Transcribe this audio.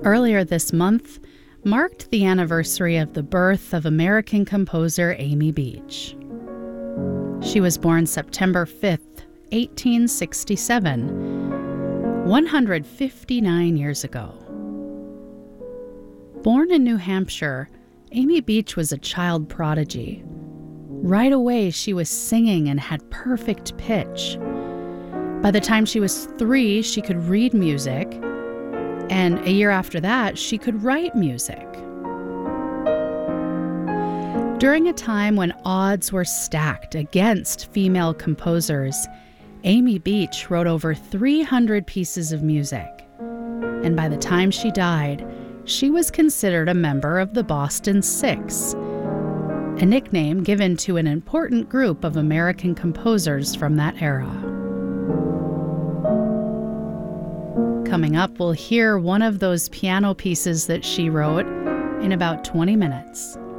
Earlier this month marked the anniversary of the birth of American composer Amy Beach. She was born September 5th, 1867, 159 years ago. Born in New Hampshire, Amy Beach was a child prodigy. Right away, she was singing and had perfect pitch. By the time she was 3, she could read music, and a year after that, she could write music. During a time when odds were stacked against female composers, Amy Beach wrote over 300 pieces of music. And by the time she died, she was considered a member of the Boston Six, a nickname given to an important group of American composers from that era. Coming up, we'll hear one of those piano pieces that she wrote in about 20 minutes.